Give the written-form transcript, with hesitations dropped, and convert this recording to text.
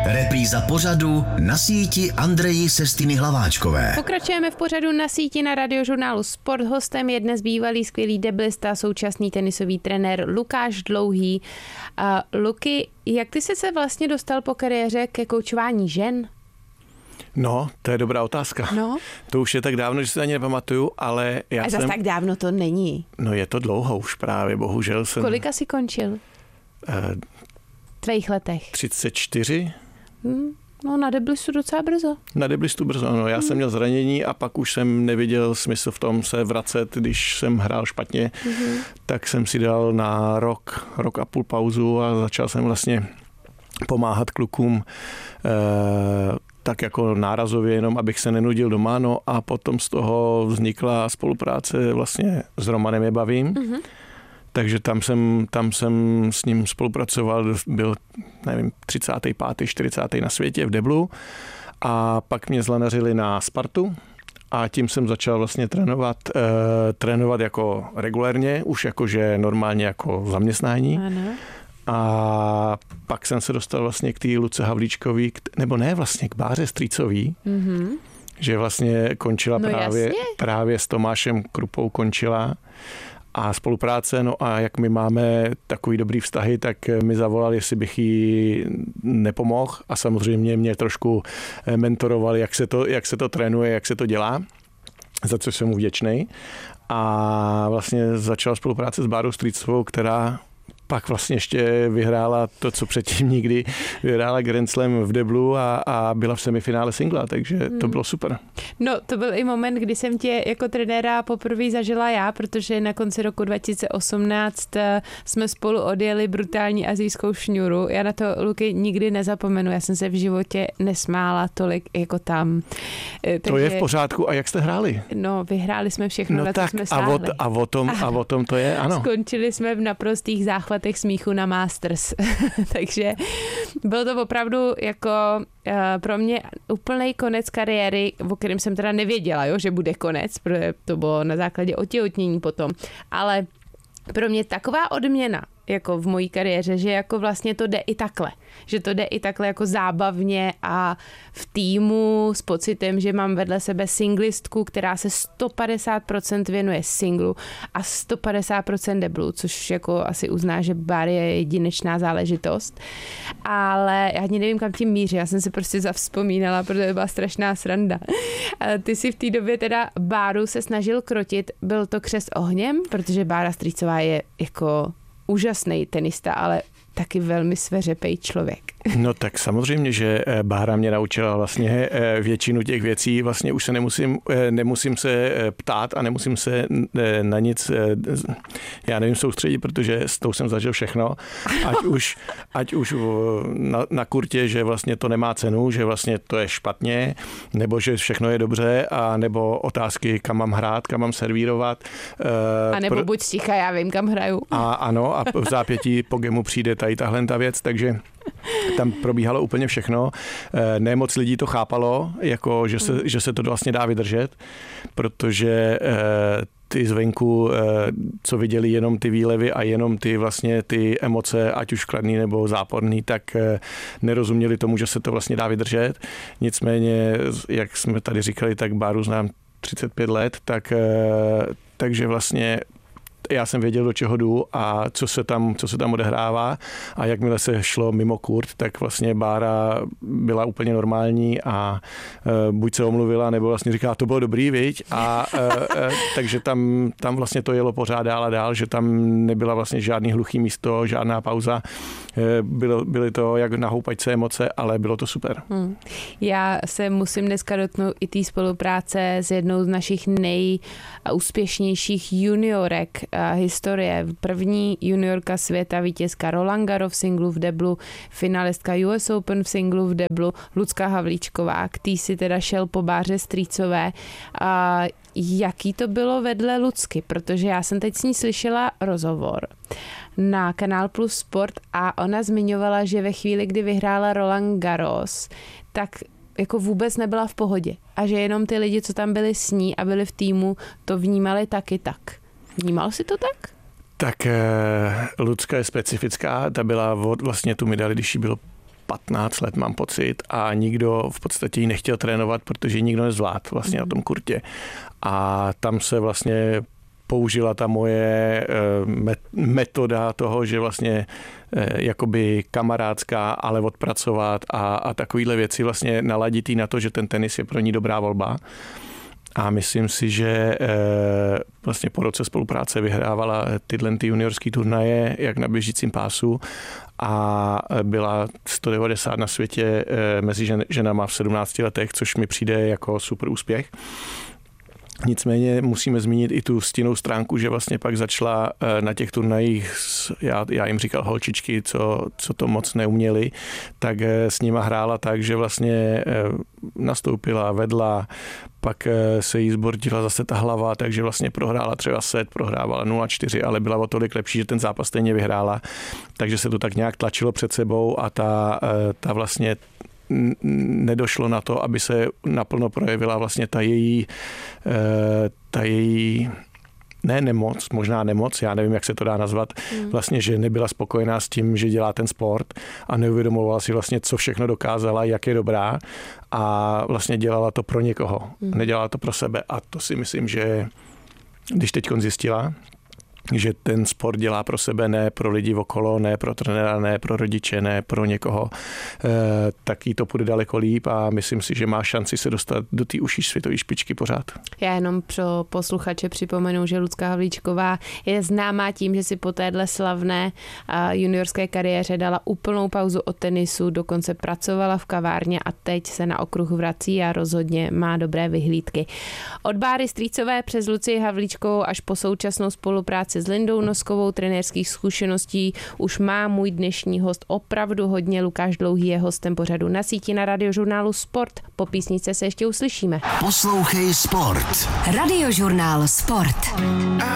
Repríza pořadu Na síti Andreji Sestiny Hlaváčkové. Pokračujeme v pořadu Na síti na Radiožurnálu Sport. Hostem je dnes bývalý skvělý deblista, současný tenisový trenér Lukáš Dlouhý. Luky, jak ty jsi se vlastně dostal po kariéře ke koučování žen? No, to je dobrá otázka. No. To už je tak dávno, že si ani nepamatuju, ale já A zase tak dávno to není. No je to dlouho už právě, bohužel jsem... Kolika jsi končil? V tvých letech? 34. No na deblistu docela brzo. Na deblistu brzo, no. Já jsem měl zranění a pak už jsem neviděl smysl v tom se vracet, když jsem hrál špatně. Tak jsem si dal na rok a půl pauzu a začal jsem vlastně pomáhat klukům tak jako nárazově, jenom abych se nenudil doma, no a potom z toho vznikla spolupráce vlastně s Romanem Je bavím. Takže tam jsem s ním spolupracoval, byl, nevím, 35., 40. na světě v deblu a pak mě zlanařili na Spartu a tím jsem začal vlastně trénovat jako regulérně, už jakože normálně jako zaměstnání. Ano. A pak jsem se dostal vlastně k té Luce Havlíčkový, nebo ne vlastně k Báře Strýcový, že vlastně končila právě s Tomášem Krupou končila a spolupráce, no a jak my máme takový dobrý vztahy, tak mi zavolal, jestli bych jí nepomohl a samozřejmě mě trošku mentoroval, jak se to trénuje, jak se to dělá, za co jsem mu vděčnej. A vlastně začala spolupráce s Bárou Strýcovou, která pak vlastně ještě vyhrála to, co předtím nikdy, vyhrála Grand Slam v deblu a byla v semifinále singla, takže to bylo super. No, to byl i moment, kdy jsem tě jako trenéra poprvé zažila já, protože na konci roku 2018 jsme spolu odjeli brutální asijskou šňůru. Já na to, Luky, nikdy nezapomenu. Já jsem se v životě nesmála tolik jako tam. To je v pořádku. A jak jste hráli? No, vyhráli jsme všechno, na co jsme stáhli. A o tom to je, ano. Skončili jsme v naprostých záchvatech smíchu na Masters. Takže bylo to opravdu jako pro mě úplný konec kariéry, o kterém jsem teda nevěděla, že bude konec, protože to bylo na základě otěhotnění potom. Ale pro mě taková odměna jako v mojí kariéře, že jako vlastně to jde i takhle. Že to jde i takhle jako zábavně a v týmu s pocitem, že mám vedle sebe singlistku, která se 150% věnuje singlu a 150% deblu, což jako asi uzná, že bar je jedinečná záležitost. Ale já ani nevím, kam tím míří. Já jsem si prostě zavzpomínala, protože byla strašná sranda. Ty si v té době teda Báru se snažil krotit. Byl to křest ohněm, protože Bára Strýcová je jako úžasný tenista, ale taky velmi sveřepej člověk. No tak samozřejmě, že Bára mě naučila vlastně většinu těch věcí, vlastně už se nemusím se ptát a nemusím se na nic, já nevím, soustředit, protože s tou jsem zažil všechno, ať už na kurtě, že vlastně to nemá cenu, že vlastně to je špatně, nebo že všechno je dobře, a nebo otázky, kam mám hrát, kam mám servírovat. A nebo buď ticha, já vím, kam hraju. A ano, a v zápětí po gemu přijde tady tahle ta věc, takže tam probíhalo úplně všechno. Ne moc lidí to chápalo, jako že se to vlastně dá vydržet, protože ty zvenku, co viděli jenom ty výlevy a jenom ty emoce, ať už kladný nebo záporný, tak nerozuměli tomu, že se to vlastně dá vydržet. Nicméně, jak jsme tady říkali, tak Báru znám 35 let, takže vlastně já jsem věděl, do čeho jdu a co se tam odehrává, a jakmile se šlo mimo kurt, tak vlastně Bára byla úplně normální a buď se omluvila, nebo vlastně říkala, to bylo dobrý, viď? Takže tam vlastně to jelo pořád dál a dál, že tam nebyla vlastně žádný hluchý místo, žádná pauza. Byly to jak na houpačce emoce, ale bylo to super. Já se musím dneska dotknout i té spolupráce s jednou z našich nejúspěšnějších juniorek historie. První juniorka světa, vítězka Roland Garros v singlu v deblu, finalistka US Open v singlu v deblu, Lucka Havlíčková, k tý si teda šel po Báře Strýcové. Jaký to bylo vedle Lucky? Protože já jsem teď s ní slyšela rozhovor na Kanál Plus Sport a ona zmiňovala, že ve chvíli, kdy vyhrála Roland Garros, tak jako vůbec nebyla v pohodě a že jenom ty lidi, co tam byli s ní a byli v týmu, to vnímali taky tak. Vnímal jsi to tak? Tak Lucka je specifická, ta byla vlastně tu medaili, když jí bylo 15 let, mám pocit, a nikdo v podstatě ji nechtěl trénovat, protože ji nikdo nezvlád vlastně na tom kurtě. A tam se vlastně použila ta moje metoda toho, že vlastně jakoby kamarádská, ale odpracovat a takovýhle věci vlastně naladit jí na to, že ten tenis je pro ní dobrá volba. A myslím si, že vlastně po roce spolupráce vyhrávala tyhle juniorský turnaje, jak na běžícím pásu, a byla 190 na světě mezi ženama v 17 letech, což mi přijde jako super úspěch. Nicméně musíme zmínit i tu stinnou stránku, že vlastně pak začala na těch turnajích, já jim říkal holčičky, co to moc neuměli, tak s nima hrála tak, že vlastně nastoupila, vedla, pak se jí zbordila zase ta hlava, takže vlastně prohrála třeba set, prohrávala 0-4, ale byla o tolik lepší, že ten zápas stejně vyhrála, takže se to tak nějak tlačilo před sebou a ta vlastně nedošlo na to, aby se naplno projevila vlastně ta její ne nemoc, možná nemoc, já nevím, jak se to dá nazvat, vlastně, že nebyla spokojená s tím, že dělá ten sport a neuvědomovala si vlastně, co všechno dokázala, jak je dobrá, a vlastně dělala to pro někoho, nedělala to pro sebe, a to si myslím, že když teď zjistila, že ten sport dělá pro sebe, ne pro lidi okolo, ne pro trenéra, ne pro rodiče, ne pro někoho, tak jí to půjde daleko líp a myslím si, že má šanci se dostat do té užší světové špičky pořád. Já jenom pro posluchače připomenu, že Lucka Havlíčková je známá tím, že si po téhle slavné juniorské kariéře dala úplnou pauzu od tenisu, dokonce pracovala v kavárně a teď se na okruh vrací a rozhodně má dobré vyhlídky. Od Báry Strýcové přes Lucii Havlíčkovou až po současnou spolupráci s Lindou Noskovou trenérských zkušeností už má můj dnešní host opravdu hodně. Lukáš Dlouhý je hostem pořadu Na síti na Radiožurnálu Sport. Po písničce se ještě uslyšíme. Poslouchej Sport. Radiožurnál Sport.